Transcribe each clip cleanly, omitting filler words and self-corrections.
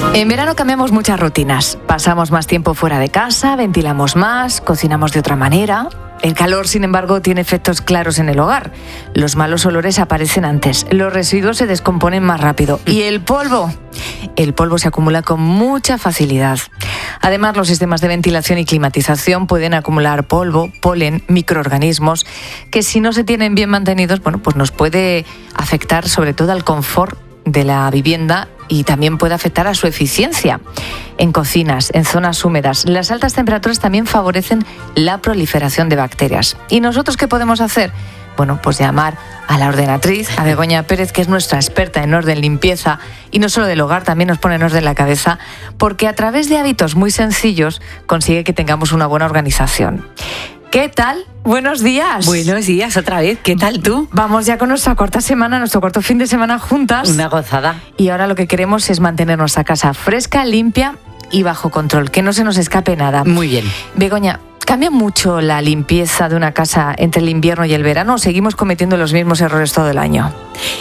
En verano cambiamos muchas rutinas. Pasamos más tiempo fuera de casa, ventilamos más, cocinamos de otra manera. El calor, sin embargo, tiene efectos claros en el hogar. Los malos olores aparecen antes, los residuos se descomponen más rápido. ¿Y el polvo? El polvo se acumula con mucha facilidad. Además, los sistemas de ventilación y climatización pueden acumular polvo, polen, microorganismos, que si no se tienen bien mantenidos, pues nos puede afectar sobre todo al confort de la vivienda y también puede afectar a su eficiencia. En cocinas, en zonas húmedas, las altas temperaturas también favorecen la proliferación de bacterias. ¿Y nosotros qué podemos hacer? Pues llamar a la ordenatriz, a Begoña Pérez, que es nuestra experta en orden, limpieza y no solo del hogar, también nos pone en orden la cabeza, porque a través de hábitos muy sencillos consigue que tengamos una buena organización. ¿Qué tal? Buenos días. Buenos días otra vez. ¿Qué tal tú? Vamos ya con nuestra cuarta semana, nuestro cuarto fin de semana juntas. Una gozada. Y ahora lo que queremos es mantener nuestra casa fresca, limpia y bajo control, que no se nos escape nada. Muy bien. Begoña, ¿cambia mucho la limpieza de una casa entre el invierno y el verano o seguimos cometiendo los mismos errores todo el año?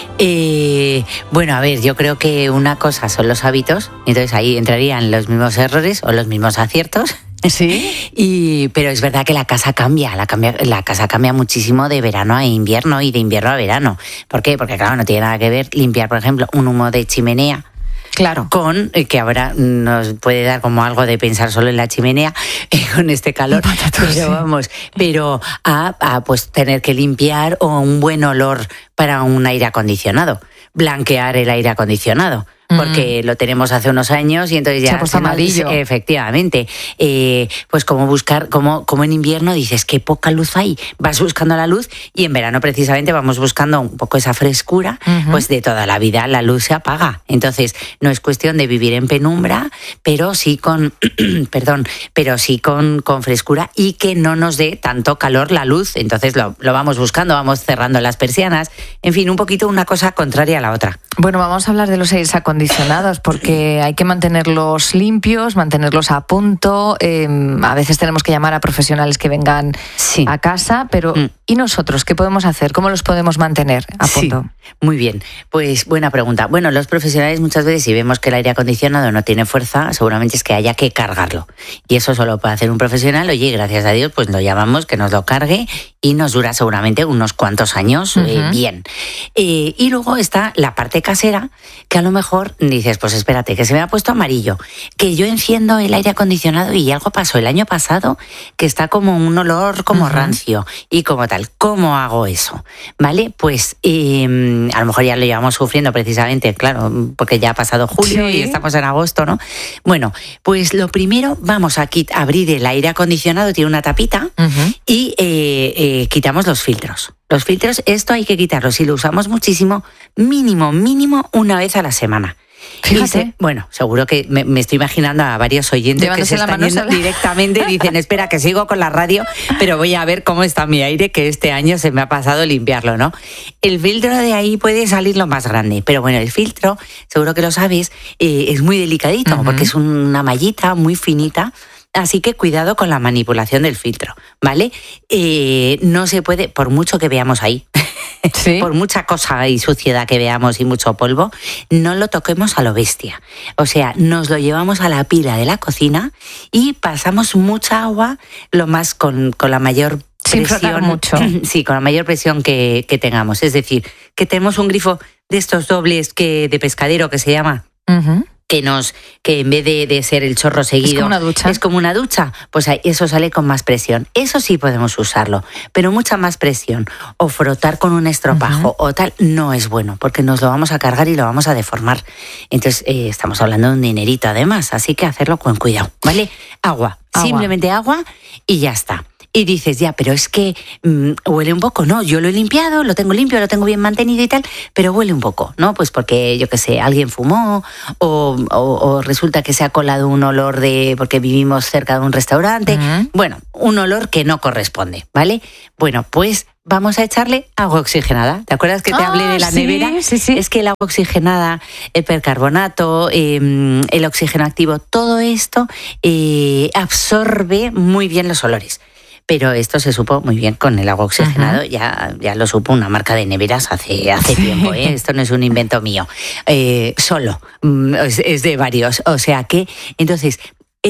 Bueno, a ver, yo creo que una cosa son los hábitos, entonces ahí entrarían los mismos errores o los mismos aciertos. Sí. Pero es verdad que la casa cambia muchísimo de verano a invierno y de invierno a verano. ¿Por qué? Porque claro, no tiene nada que ver limpiar, por ejemplo, un humo de chimenea. Claro. Con que ahora nos puede dar como algo de pensar solo en la chimenea con este calor. Pero a pues tener que limpiar o un buen olor para un aire acondicionado, blanquear el aire acondicionado. Porque lo tenemos hace unos años y entonces ya se ha puesto amarillo. Efectivamente. Pues como en invierno dices qué poca luz hay, vas buscando la luz y en verano precisamente vamos buscando un poco esa frescura, pues de toda la vida la luz se apaga. Entonces no es cuestión de vivir en penumbra, pero sí con con frescura y que no nos dé tanto calor la luz. Entonces lo vamos buscando, vamos cerrando las persianas, en fin, un poquito una cosa contraria a la otra. Bueno, vamos a hablar de los aires acondicionados porque hay que mantenerlos limpios, mantenerlos a punto. A veces tenemos que llamar a profesionales que vengan a casa, pero ¿y nosotros qué podemos hacer? ¿Cómo los podemos mantener a punto? Sí, muy bien. Pues buena pregunta. Bueno, los profesionales muchas veces si vemos que el aire acondicionado no tiene fuerza, seguramente es que haya que cargarlo. Y eso solo puede hacer un profesional. Oye, gracias a Dios, pues lo llamamos que nos lo cargue y nos dura seguramente unos cuantos años bien. Y luego está la parte casera, que a lo mejor dices, pues espérate, que se me ha puesto amarillo, que yo enciendo el aire acondicionado y algo pasó el año pasado, que está como un olor como rancio y como tal. ¿Cómo hago eso? ¿Vale? Pues a lo mejor ya lo llevamos sufriendo precisamente, claro, porque ya ha pasado julio y estamos en agosto, ¿no? Bueno, pues lo primero, vamos a abrir el aire acondicionado, tiene una tapita y quitamos los filtros. Los filtros, esto hay que quitarlo. Si lo usamos muchísimo, mínimo una vez a la semana. Fíjate. Seguro que me estoy imaginando a varios oyentes que se están yendo directamente y dicen, espera, que sigo con la radio, pero voy a ver cómo está mi aire, que este año se me ha pasado limpiarlo, ¿no? El filtro de ahí puede salir lo más grande, pero bueno, el filtro, seguro que lo sabes, es muy delicadito, porque es una mallita muy finita. Así que cuidado con la manipulación del filtro, ¿vale? No se puede, por mucho que veamos ahí, por mucha cosa y suciedad que veamos y mucho polvo, no lo toquemos a lo bestia. O sea, nos lo llevamos a la pila de la cocina y pasamos mucha agua, lo más con la mayor presión. Sin frotar mucho. Sí, con la mayor presión que tengamos. Es decir, que tenemos un grifo de estos dobles de pescadero que se llama... que en vez de ser el chorro seguido es como una ducha, pues eso sale con más presión. Eso sí podemos usarlo, pero mucha más presión o frotar con un estropajo o tal no es bueno, porque nos lo vamos a cargar y lo vamos a deformar. Entonces estamos hablando de un dinerito además, así que hacerlo con cuidado, ¿vale? Agua. Simplemente agua y ya está. Y dices, ya, pero es que huele un poco, ¿no? Yo lo he limpiado, lo tengo limpio, lo tengo bien mantenido y tal, pero huele un poco, ¿no? Pues porque, yo qué sé, alguien fumó o resulta que se ha colado un olor porque vivimos cerca de un restaurante. Bueno, un olor que no corresponde, ¿vale? Bueno, pues vamos a echarle agua oxigenada. ¿Te acuerdas que te hablé de la nevera? Sí. Es que el agua oxigenada, el percarbonato, el oxígeno activo, todo esto absorbe muy bien los olores. pero esto se supo muy bien con el agua oxigenado, ya lo supo una marca de neveras hace tiempo, ¿eh? Esto no es un invento mío, solo, es de varios, o sea que, entonces,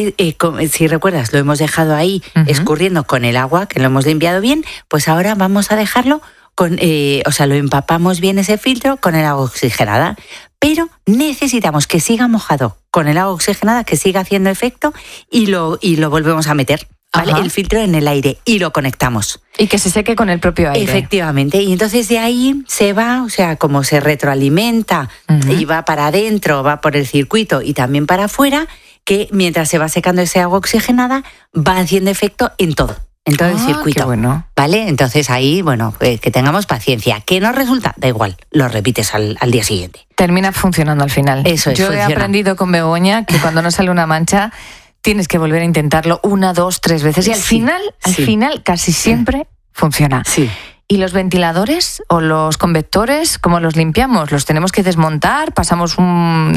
si recuerdas, lo hemos dejado ahí escurriendo con el agua, que lo hemos limpiado bien, pues ahora vamos a dejarlo lo empapamos bien ese filtro con el agua oxigenada, pero necesitamos que siga mojado con el agua oxigenada, que siga haciendo efecto y lo volvemos a meter, ¿vale? El filtro en el aire y lo conectamos. Y que se seque con el propio aire. Efectivamente, y entonces de ahí se va, o sea, como se retroalimenta y va para adentro, va por el circuito y también para afuera, que mientras se va secando ese agua oxigenada va haciendo efecto en todo el circuito. Qué bueno. ¿Vale? Entonces ahí, bueno, que tengamos paciencia. ¿Qué nos resulta? Da igual, lo repites al día siguiente. Termina funcionando al final. Eso es, Yo he aprendido con Begoña que cuando no sale una mancha tienes que volver a intentarlo 1, 2, 3 veces y al final casi siempre funciona. Sí. ¿Y los ventiladores o los convectores, cómo los limpiamos? ¿Los tenemos que desmontar? ¿Pasamos un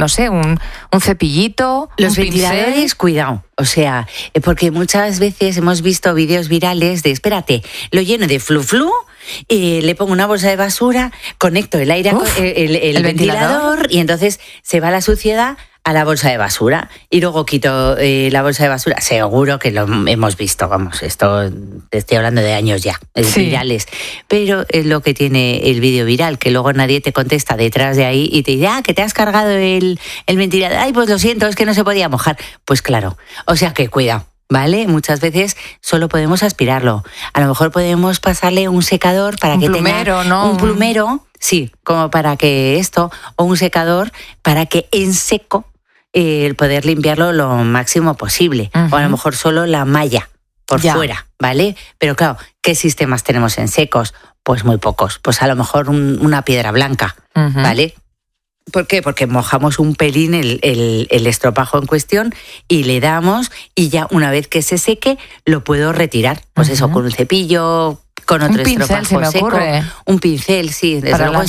cepillito? Los ventiladores, cuidado. O sea, porque muchas veces hemos visto vídeos virales de, espérate, lo lleno de flu-flu, le pongo una bolsa de basura, conecto el aire, el ventilador y entonces se va la suciedad a la bolsa de basura y luego quito la bolsa de basura. Seguro que lo hemos visto, vamos, esto te estoy hablando de años ya, virales. Pero es lo que tiene el vídeo viral, que luego nadie te contesta detrás de ahí y te dice, que te has cargado el ventilador. Ay, pues lo siento, es que no se podía mojar. Pues claro, o sea que cuidado. ¿Vale? Muchas veces solo podemos aspirarlo. A lo mejor podemos pasarle un secador para que tenga un plumero, sí, como para que o un secador para que en seco poder limpiarlo lo máximo posible. O a lo mejor solo la malla por fuera, ¿vale? Pero claro, ¿qué sistemas tenemos en secos? Pues muy pocos. Pues a lo mejor una piedra blanca, ¿vale? ¿Por qué? Porque mojamos un pelín el estropajo en cuestión y le damos y ya una vez que se seque lo puedo retirar. Pues eso, con un cepillo, con otro estropajo seco. Un pincel, sí. Desde luego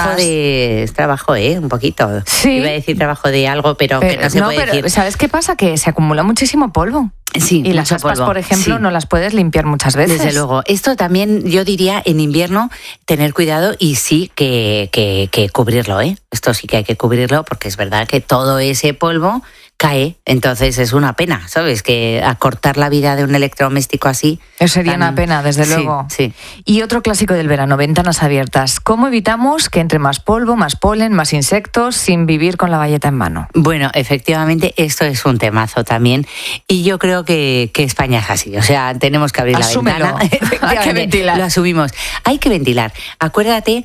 es trabajo, un poquito. Sí. Iba a decir trabajo de algo, pero que no se puede decir. ¿Sabes qué pasa? Que se acumula muchísimo polvo. Sí, y las aspas, por ejemplo, no las puedes limpiar muchas veces. Desde luego. Esto también, yo diría, en invierno, tener cuidado y sí que cubrirlo, ¿eh? Esto sí que hay que cubrirlo porque es verdad que todo ese polvo cae, entonces es una pena, ¿sabes? Que acortar la vida de un electrodoméstico así... Eso sería una pena, desde luego. Sí. Y otro clásico del verano, ventanas abiertas. ¿Cómo evitamos que entre más polvo, más polen, más insectos, sin vivir con la bayeta en mano? Bueno, efectivamente, esto es un temazo también. Y yo creo que España es así. O sea, tenemos que abrir Asúmelo. la ventana. Hay que ventilar. Lo asumimos. Hay que ventilar. Acuérdate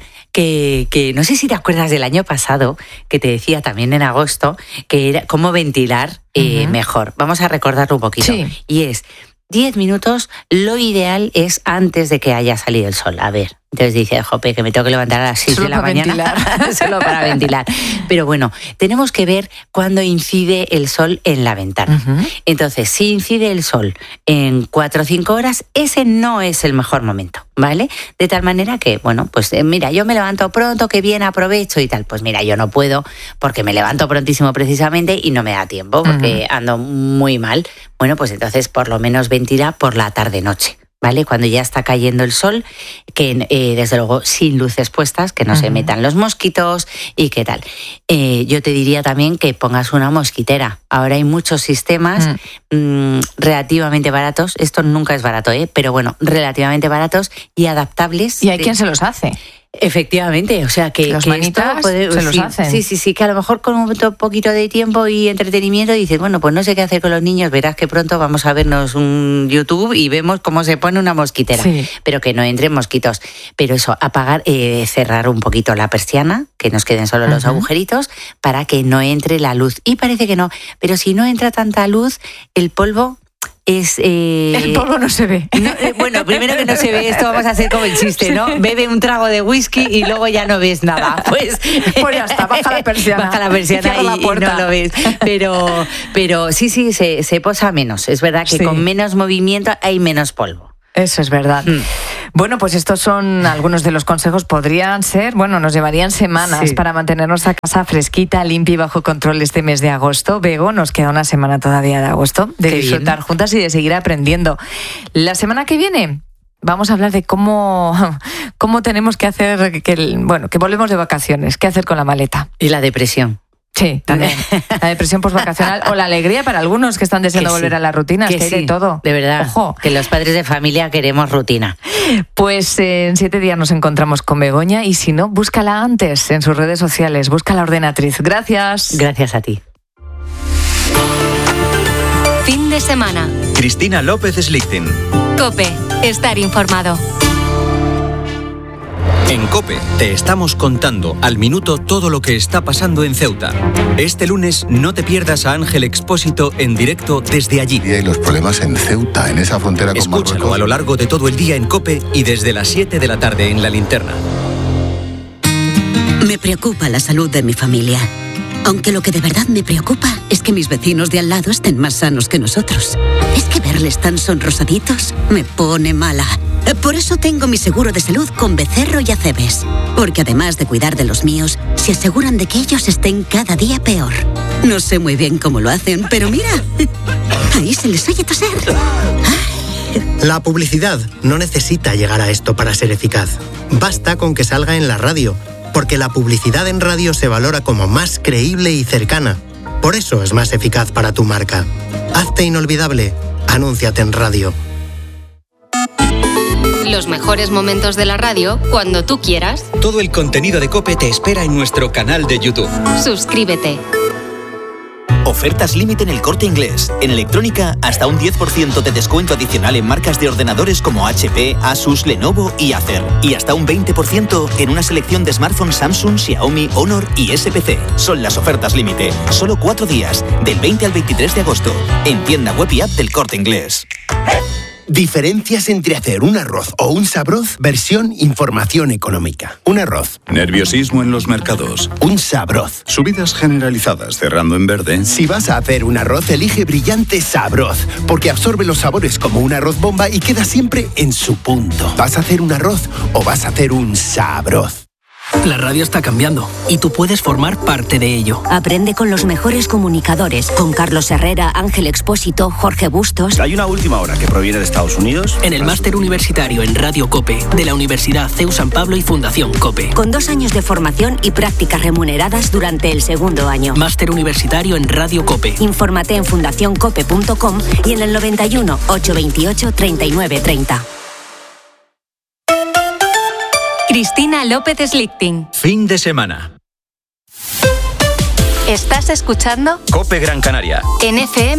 que no sé si te acuerdas del año pasado, que te decía también en agosto, que era cómo ventilar mejor. Vamos a recordarlo un poquito. Sí. Y es 10 minutos, lo ideal es antes de que haya salido el sol. A ver, entonces dice, jope, que me tengo que levantar a las 6 de la mañana. Solo para ventilar. Pero bueno, tenemos que ver cuándo incide el sol en la ventana. Entonces, si incide el sol en 4 o 5 horas, ese no es el mejor momento, ¿vale? De tal manera que, bueno, pues mira, yo me levanto pronto, que bien aprovecho y tal. Pues mira, yo no puedo porque me levanto prontísimo precisamente y no me da tiempo porque ando muy mal. Bueno, pues entonces por lo menos ventila por la tarde-noche. ¿Vale? Cuando ya está cayendo el sol, que desde luego sin luces puestas, que no se metan los mosquitos y qué tal. Yo te diría también que pongas una mosquitera. Ahora hay muchos sistemas relativamente baratos, esto nunca es barato, pero bueno, relativamente baratos y adaptables. ¿Y hay quien se los hace? Efectivamente, o sea que los manitas se los hacen. Sí, que a lo mejor con un poquito de tiempo y entretenimiento dices, bueno, pues no sé qué hacer con los niños, verás que pronto vamos a vernos un YouTube y vemos cómo se pone una mosquitera, pero que no entren mosquitos. Pero eso, apagar, cerrar un poquito la persiana, que nos queden solo los agujeritos, para que no entre la luz. Y parece que no, pero si no entra tanta luz, el polvo... El polvo no se ve. No, bueno, primero que no se ve, esto vamos a hacer como el chiste, ¿no? Bebe un trago de whisky y luego ya no ves nada. Pues ya está, baja la persiana. Baja la persiana y no lo ves. Pero sí, se posa menos. Es verdad que con menos movimiento hay menos polvo. Eso es verdad. Bueno, pues estos son algunos de los consejos. Podrían ser, nos llevarían semanas para mantener nuestra casa fresquita, limpia y bajo control este mes de agosto. Bego, nos queda una semana todavía de agosto de disfrutar juntas y de seguir aprendiendo. La semana que viene vamos a hablar de cómo tenemos que hacer que volvemos de vacaciones, qué hacer con la maleta. Y la depresión. Sí, también. La depresión postvacacional o la alegría para algunos que están deseando volver a las rutinas, que hay de todo. De verdad, ojo, que los padres de familia queremos rutina. Pues en 7 días nos encontramos con Begoña y si no, búscala antes en sus redes sociales, busca La Ordenatriz. Gracias. Gracias a ti. Fin de semana. Cristina López Slichting. COPE. Estar informado. En COPE te estamos contando al minuto todo lo que está pasando en Ceuta. Este lunes no te pierdas a Ángel Expósito en directo desde allí. Y los problemas en Ceuta, en esa frontera con Marruecos. Escúchalo a lo largo de todo el día en COPE y desde las 7 de la tarde en La Linterna. Me preocupa la salud de mi familia. Aunque lo que de verdad me preocupa es que mis vecinos de al lado estén más sanos que nosotros. Es que verles tan sonrosaditos me pone mala. Por eso tengo mi seguro de salud con Becerro y Acebes. Porque además de cuidar de los míos, se aseguran de que ellos estén cada día peor. No sé muy bien cómo lo hacen, pero mira, ahí se les oye toser. La publicidad no necesita llegar a esto para ser eficaz. Basta con que salga en la radio, porque la publicidad en radio se valora como más creíble y cercana. Por eso es más eficaz para tu marca. Hazte inolvidable. Anúnciate en radio. Los mejores momentos de la radio cuando tú quieras. Todo el contenido de COPE te espera en nuestro canal de YouTube. Suscríbete. Ofertas límite en El Corte Inglés. En electrónica, hasta un 10% de descuento adicional en marcas de ordenadores como HP, Asus, Lenovo y Acer. Y hasta un 20% en una selección de smartphones Samsung, Xiaomi, Honor y SPC. Son las ofertas límite. Solo 4 días, del 20 al 23 de agosto. En tienda web y app del Corte Inglés. Diferencias entre hacer un arroz o un sabroz, versión información económica. Un arroz. Nerviosismo en los mercados. Un sabroz. Subidas generalizadas cerrando en verde. Si vas a hacer un arroz, elige Brillante Sabroz, porque absorbe los sabores como un arroz bomba y queda siempre en su punto. ¿Vas a hacer un arroz o vas a hacer un sabroz? La radio está cambiando y tú puedes formar parte de ello. Aprende con los mejores comunicadores, con Carlos Herrera, Ángel Expósito, Jorge Bustos. Hay una última hora que proviene de Estados Unidos. En el máster universitario en Radio COPE de la Universidad CEU San Pablo y Fundación COPE. Con 2 años de formación y prácticas remuneradas durante el 2º año. Máster universitario en Radio COPE. Infórmate en fundacioncope.com y en el 91 828 3930. Cristina López Slichting. Fin de semana. ¿Estás escuchando? COPE Gran Canaria. En FM